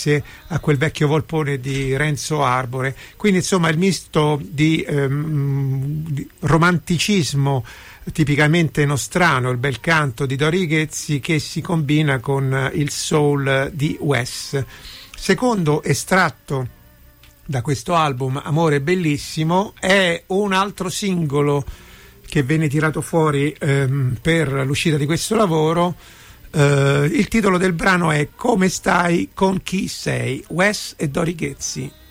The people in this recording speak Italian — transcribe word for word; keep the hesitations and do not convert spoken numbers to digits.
grazie a quel vecchio volpone di Renzo Arbore. Quindi insomma il misto di, ehm, di romanticismo tipicamente nostrano, il bel canto di Dori Ghezzi, che si combina con il soul di Wes. Secondo estratto da questo album, Amore Bellissimo, è un altro singolo che venne tirato fuori ehm, per l'uscita di questo lavoro. Eh, il titolo del brano è Come stai, con chi sei, Wes e Dori Ghezzi.